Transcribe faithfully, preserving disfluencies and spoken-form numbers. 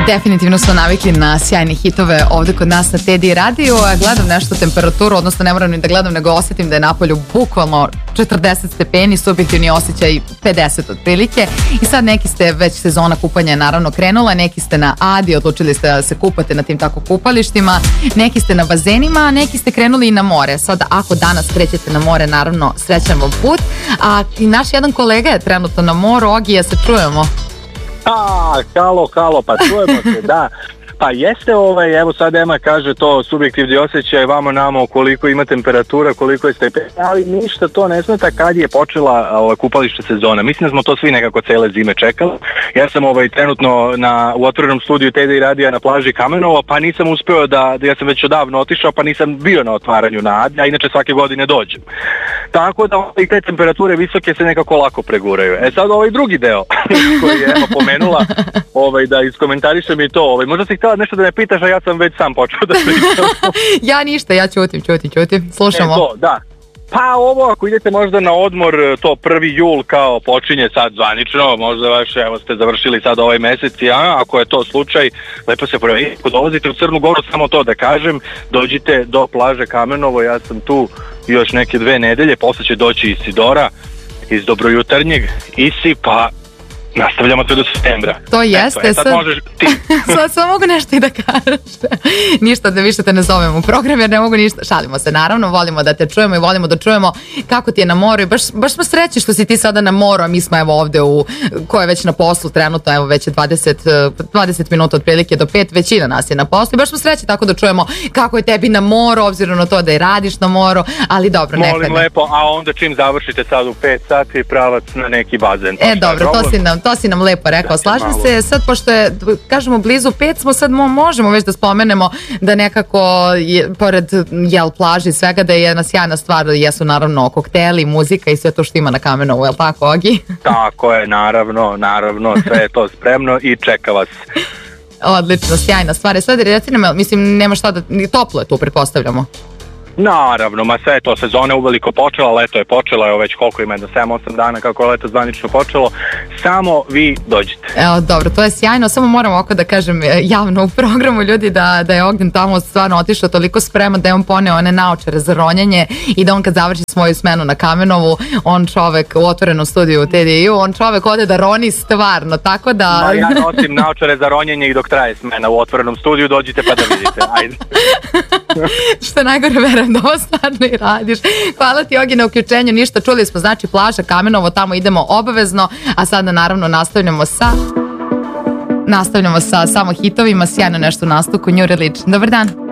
Definitivno smo navikli na sjajne hitove ovde kod nas na T D radiju, a gledam nešto temperaturu, odnosno ne moram ni da gledam, nego osetim da je napolju bukvalno četrdeset stepeni, subjektivni osjećaj pedeset otprilike. I sad neki ste, već sezona kupanja je naravno krenula, neki ste na Adi, odlučili ste da se kupate na tim tako kupalištima, neki ste na bazenima, a neki ste krenuli i na more. Sad ako danas krećete na more, naravno srećan vam put. A i naš jedan kolega je trenutno na moru, Ogi, ja se čujemo. A, halo, halo, pa čujemo se, da. Pa jeste, ovaj, evo sad Ema kaže to subjektivni osjećaj vamo namo koliko ima temperatura, koliko je stepeni, ali ništa to ne smeta kad je počela ova, kupališta sezona. Mislim da smo to svi nekako cele zime čekali. Ja sam ovaj, trenutno na, u otvorenom studiju T D radija na plaži Kamenovo, pa nisam uspeo da, da ja sam već odavno otišao, pa nisam bio na otvaranju na Adi, a inače svake godine dođem. Tako da ovaj, te temperature visoke se nekako lako preguraju. E sad ovaj drugi deo koji je Ema pomenula, ovaj, da iskomentarišem i to, ovaj, možda si htjela nešto da me pitaš, a ja sam već sam počeo da pričam. Ja ništa, ja ćutim, ćutim, ćutim, slušamo. E to, da. Pa ovo, ako idete možda na odmor, to prvi jul kao počinje sad zvanično, možda vaš, evo ste završili sad ovaj mesec, a ako je to slučaj, lepo se provedite. Ako dolazite u Crnu Goru, samo to da kažem, dođite do plaže Kamenovo, ja sam tu još neke dve nedelje, posle će doći Isidora iz Dobrojutarnjeg, Isi, pa nastavljamo to do septembra. To jeste. Eto, e, sad, sad možeš ti. sad, sad mogu nešto i da kažeš. Ništa da više te ne zovem u program jer ne mogu ništa. Šalimo se naravno, volimo da te čujemo i volimo da čujemo kako ti je na moru i baš, baš smo sreći što si ti sada na moru, a mi smo evo ovde u, ko je već na poslu trenutno, evo već je dvadeset, dvadeset minuta otprilike do pet, većina nas je na poslu i baš smo sreći tako da čujemo kako je tebi na moru, obzirom na to da i radiš na moru, ali dobro, nekad. Molim lepo, a onda čim završite sad u pet sati pravac na neki bazen. E dobro, to si nam To si nam lepo rekao, slažem se. Sad, pošto je, kažemo, blizu pet smo, sad možemo već da spomenemo da nekako, je, pored jel plaži svega, da je jedna sjajna stvar, jesu naravno kokteli, muzika i sve to što ima na Kamenovu, jel tako, Ogi? Tako je, naravno, naravno, sve je to spremno i čeka vas. Odlično, sjajna stvar. Sad, reci nam, mislim, nema šta da, toplo je tu, pretpostavljamo. Naravno, ma sve je to, sezona uveliko počela, leto je počelo, evo već koliko ima, jedno sedam osam dana kako je leto zvanično počelo, samo vi dođite. Evo, dobro, to je sjajno, samo moram oko da kažem javno u programu ljudi da, da je Ognjen tamo stvarno otišao toliko spreman da je on poneo one naočare za ronjenje i da on kad završi svoju smenu na Kamenovu, on čovek u otvorenom studiju u T D I-u, on čovek ode da roni stvarno, tako da... Ma ja nosim naočare za ronjenje i dok traje smena u otvorenom studiju, dođite pa da vidite, ajde. Što najgore, verujem da ovo stvarno i radiš. Hvala ti, Ogi, na uključenju. Ništa, čuli smo, znači plaža Kamenovo, tamo idemo obavezno, a sada naravno nastavljamo sa nastavljamo sa samo hitovima, sjajno nešto u nastupu, New Religion. Dobar dan.